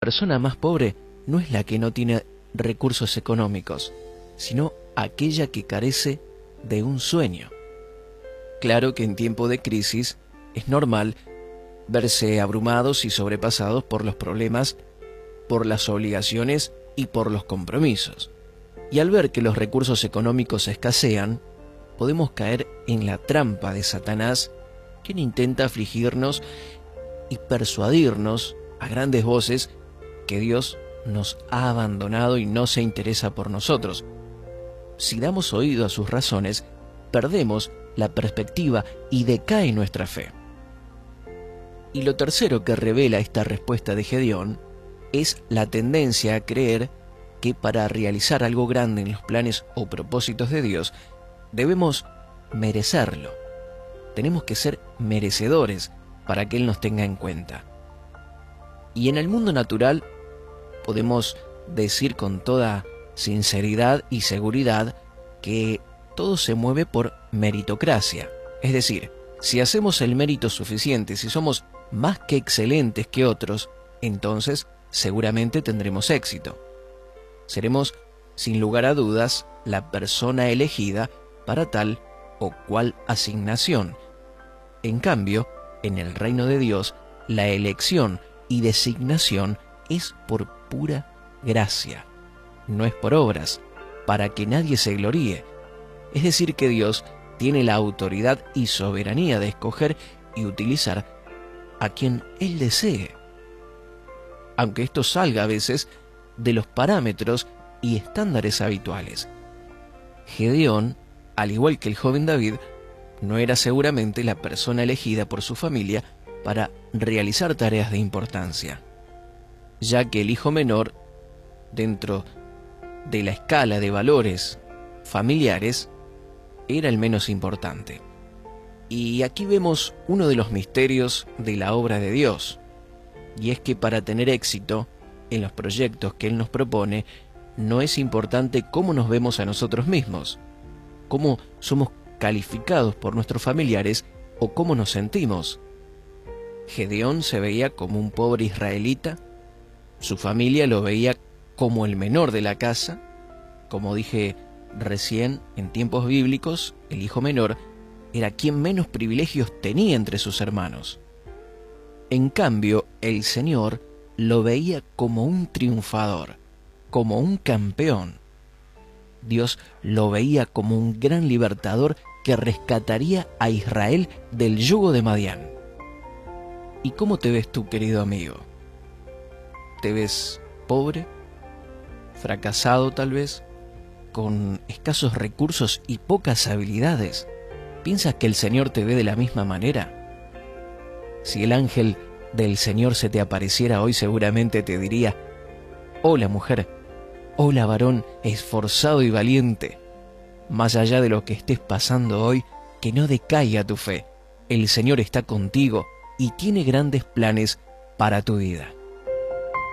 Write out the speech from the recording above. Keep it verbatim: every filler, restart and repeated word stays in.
persona más pobre no es la que no tiene recursos económicos, sino aquella que carece de un sueño. Claro que en tiempo de crisis es normal verse abrumados y sobrepasados por los problemas, por las obligaciones y por los compromisos. Y al ver que los recursos económicos escasean, podemos caer en la trampa de Satanás, quien intenta afligirnos y persuadirnos a grandes voces que Dios nos ha abandonado y no se interesa por nosotros. Si damos oído a sus razones, perdemos la perspectiva y decae nuestra fe. Y lo tercero que revela esta respuesta de Gedeón es la tendencia a creer que para realizar algo grande en los planes o propósitos de Dios, debemos merecerlo. Tenemos que ser merecedores para que Él nos tenga en cuenta. Y en el mundo natural podemos decir con toda sinceridad y seguridad que todo se mueve por meritocracia. Es decir, si hacemos el mérito suficiente, si somos más que excelentes que otros, entonces seguramente tendremos éxito. Seremos, sin lugar a dudas, la persona elegida para tal o cual asignación. En cambio, en el reino de Dios, la elección y designación es por pura gracia, no es por obras, para que nadie se gloríe. Es decir, que Dios tiene la autoridad y soberanía de escoger y utilizar a quien Él desee, aunque esto salga a veces de los parámetros y estándares habituales. Gedeón, al igual que el joven David, no era seguramente la persona elegida por su familia para realizar tareas de importancia, ya que el hijo menor, dentro de la escala de valores familiares, era el menos importante. Y aquí vemos uno de los misterios de la obra de Dios, y es que para tener éxito en los proyectos que Él nos propone, no es importante cómo nos vemos a nosotros mismos, cómo somos calificados por nuestros familiares o cómo nos sentimos. Gedeón se veía como un pobre israelita, su familia lo veía como el menor de la casa. Como dije recién, en tiempos bíblicos, el hijo menor era quien menos privilegios tenía entre sus hermanos. En cambio, el Señor lo veía como un triunfador, como un campeón. Dios lo veía como un gran libertador que rescataría a Israel del yugo de Madián. ¿Y cómo te ves tú, querido amigo? ¿Te ves pobre? ¿Fracasado tal vez? ¿Con escasos recursos y pocas habilidades? ¿Piensas que el Señor te ve de la misma manera? Si el ángel del Señor se te apareciera hoy, seguramente te diría: hola mujer, hola varón esforzado y valiente. Más allá de lo que estés pasando hoy, que no decaiga tu fe. El Señor está contigo y tiene grandes planes para tu vida.